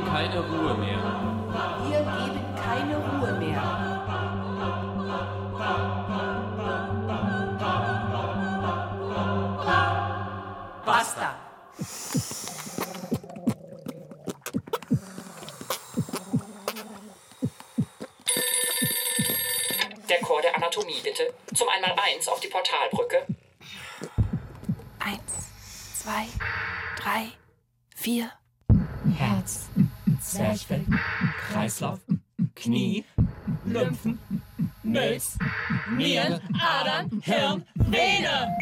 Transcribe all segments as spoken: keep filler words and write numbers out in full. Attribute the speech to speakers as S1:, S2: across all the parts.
S1: keine Ruhe mehr.
S2: Wir geben keine Ruhe mehr. Basta!
S3: Der Chor der Anatomie, bitte. Zum Einmaleins auf die Portalbrücke.
S2: Eins, zwei, drei, vier.
S1: Herz, Zwerchfell, Kreislauf, Knie, Lymphen, Milz, Nieren, Adern, Hirn, Vene.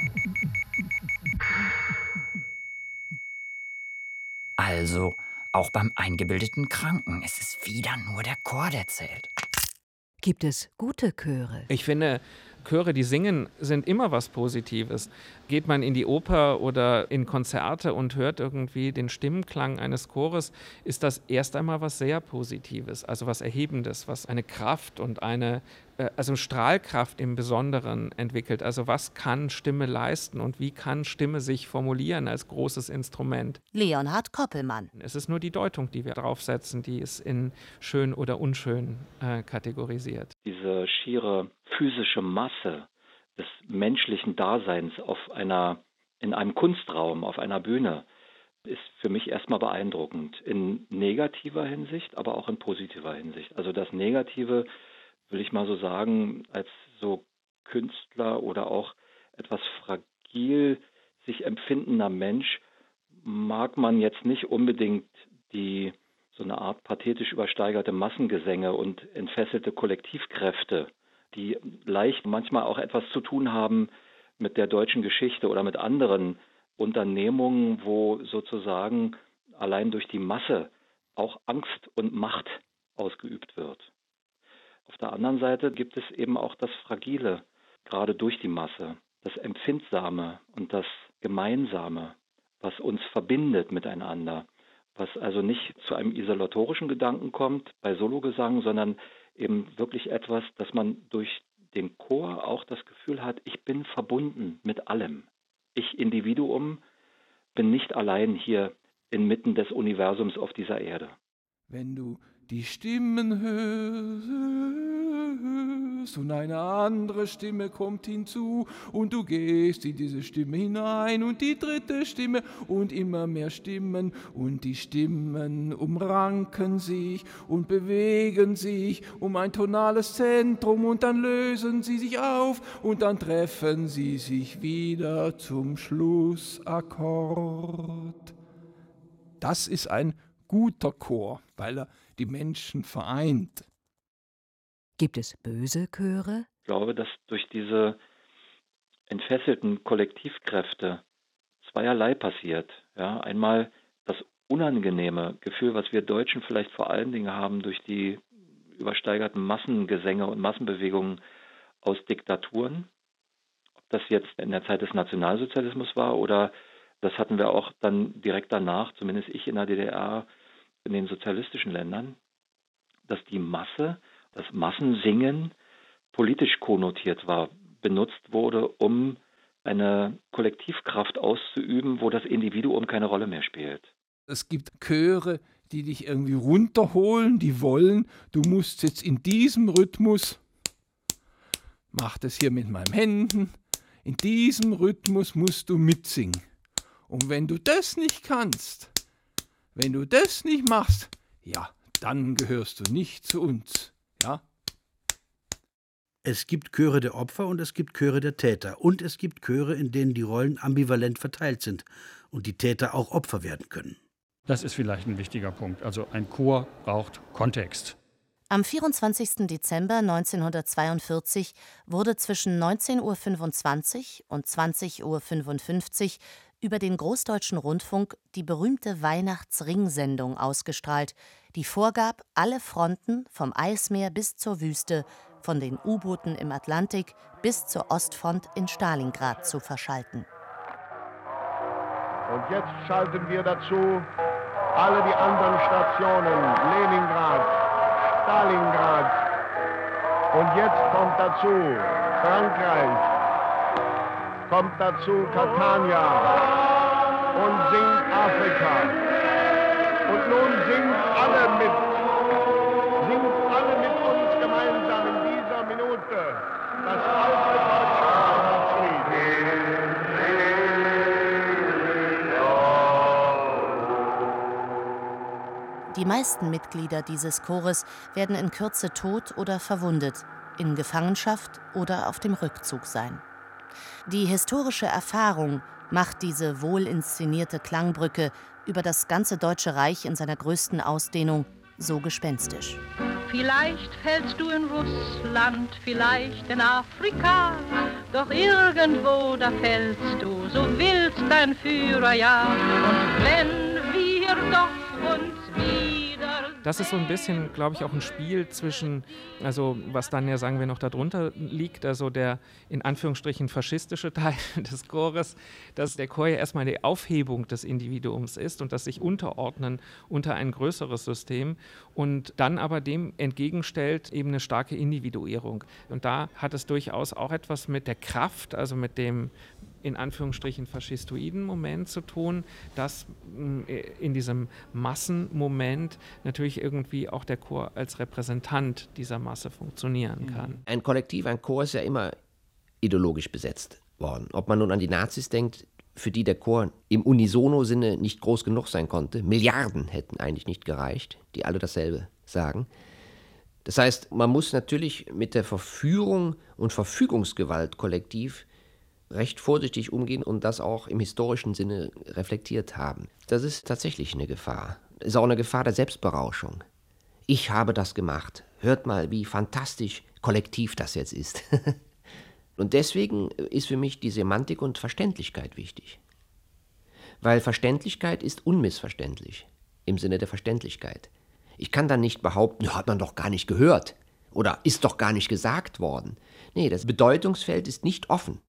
S3: Also, auch beim eingebildeten Kranken ist es wieder nur der Chor, der zählt.
S4: Gibt es gute Chöre?
S5: Ich finde, Chöre, die singen, sind immer was Positives. Geht man in die Oper oder in Konzerte und hört irgendwie den Stimmklang eines Chores, ist das erst einmal was sehr Positives, also was Erhebendes, was eine Kraft und eine äh, also Strahlkraft im Besonderen entwickelt. Also was kann Stimme leisten und wie kann Stimme sich formulieren als großes Instrument?
S4: Leonhard Koppelmann.
S5: Es ist nur die Deutung, die wir draufsetzen, die es in schön oder unschön äh, kategorisiert.
S6: Diese schiere physische Masse des menschlichen Daseins auf einer, in einem Kunstraum, auf einer Bühne, ist für mich erstmal beeindruckend. In negativer Hinsicht, aber auch in positiver Hinsicht. Also das Negative, will ich mal so sagen, als so Künstler oder auch etwas fragil sich empfindender Mensch, mag man jetzt nicht unbedingt die so eine Art pathetisch übersteigerte Massengesänge und entfesselte Kollektivkräfte, die leicht manchmal auch etwas zu tun haben mit der deutschen Geschichte oder mit anderen Unternehmungen, wo sozusagen allein durch die Masse auch Angst und Macht ausgeübt wird. Auf der anderen Seite gibt es eben auch das Fragile, gerade durch die Masse, das Empfindsame und das Gemeinsame, was uns verbindet miteinander, was also nicht zu einem isolatorischen Gedanken kommt bei Sologesang, sondern eben wirklich etwas, dass man durch den Chor auch das Gefühl hat, ich bin verbunden mit allem. Ich Individuum bin nicht allein hier inmitten des Universums auf dieser Erde.
S7: Wenn du die Stimmen hörst und eine andere Stimme kommt hinzu und du gehst in diese Stimme hinein und die dritte Stimme und immer mehr Stimmen und die Stimmen umranken sich und bewegen sich um ein tonales Zentrum und dann lösen sie sich auf und dann treffen sie sich wieder zum Schlussakkord. Das ist ein guter Chor, weil er die Menschen vereint.
S4: Gibt es böse Chöre?
S6: Ich glaube, dass durch diese entfesselten Kollektivkräfte zweierlei passiert. Ja, einmal das unangenehme Gefühl, was wir Deutschen vielleicht vor allen Dingen haben durch die übersteigerten Massengesänge und Massenbewegungen aus Diktaturen. Ob das jetzt in der Zeit des Nationalsozialismus war oder das hatten wir auch dann direkt danach, zumindest ich in der D D R, in den sozialistischen Ländern, dass die Masse, das Massensingen politisch konnotiert war, benutzt wurde, um eine Kollektivkraft auszuüben, wo das Individuum keine Rolle mehr spielt.
S7: Es gibt Chöre, die dich irgendwie runterholen, die wollen, du musst jetzt in diesem Rhythmus, mach das hier mit meinen Händen, in diesem Rhythmus musst du mitsingen. Und wenn du das nicht kannst, wenn du das nicht machst, ja, dann gehörst du nicht zu uns, ja?
S8: Es gibt Chöre der Opfer und es gibt Chöre der Täter. Und es gibt Chöre, in denen die Rollen ambivalent verteilt sind und die Täter auch Opfer werden können.
S9: Das ist vielleicht ein wichtiger Punkt. Also ein Chor braucht Kontext.
S4: Am vierundzwanzigsten Dezember neunzehnhundertzweiundvierzig wurde zwischen neunzehn Uhr fünfundzwanzig und zwanzig Uhr fünfundfünfzig über den Großdeutschen Rundfunk die berühmte Weihnachtsringsendung ausgestrahlt, die vorgab, alle Fronten vom Eismeer bis zur Wüste, von den U-Booten im Atlantik bis zur Ostfront in Stalingrad zu verschalten.
S10: Und jetzt schalten wir dazu alle die anderen Stationen, Leningrad, Stalingrad. Und jetzt kommt dazu Frankreich, kommt dazu Catania und singt Afrika. Und nun singt Singt alle mit. Singt alle mit uns gemeinsam in dieser Minute das alte deutsche Weihnachtslied.
S4: Die meisten Mitglieder dieses Chores werden in Kürze tot oder verwundet, in Gefangenschaft oder auf dem Rückzug sein. Die historische Erfahrung macht diese wohl inszenierte Klangbrücke über das ganze Deutsche Reich in seiner größten Ausdehnung so gespenstisch.
S11: Vielleicht fällst du in Russland, vielleicht in Afrika, doch irgendwo da fällst du, so willst dein Führer ja. Und wenn wir doch uns wieder...
S5: Das ist so ein bisschen, glaube ich, auch ein Spiel zwischen, also was dann ja, sagen wir, noch darunter liegt, also der in Anführungsstrichen faschistische Teil des Chores, dass der Chor ja erstmal die Aufhebung des Individuums ist und das sich unterordnen unter ein größeres System und dann aber dem entgegenstellt eben eine starke Individuierung. Und da hat es durchaus auch etwas mit der Kraft, also mit dem in Anführungsstrichen faschistoiden Moment zu tun, dass in diesem Massenmoment natürlich irgendwie auch der Chor als Repräsentant dieser Masse funktionieren kann.
S12: Ein Kollektiv, ein Chor ist ja immer ideologisch besetzt worden. Ob man nun an die Nazis denkt, für die der Chor im Unisono-Sinne nicht groß genug sein konnte, Milliarden hätten eigentlich nicht gereicht, die alle dasselbe sagen. Das heißt, man muss natürlich mit der Verführung und Verfügungsgewalt kollektiv recht vorsichtig umgehen und das auch im historischen Sinne reflektiert haben. Das ist tatsächlich eine Gefahr. Das ist auch eine Gefahr der Selbstberauschung. Ich habe das gemacht. Hört mal, wie fantastisch kollektiv das jetzt ist. Und deswegen ist für mich die Semantik und Verständlichkeit wichtig. Weil Verständlichkeit ist unmissverständlich, im Sinne der Verständlichkeit. Ich kann dann nicht behaupten, ja, hat man doch gar nicht gehört oder ist doch gar nicht gesagt worden. Nee, das Bedeutungsfeld ist nicht offen.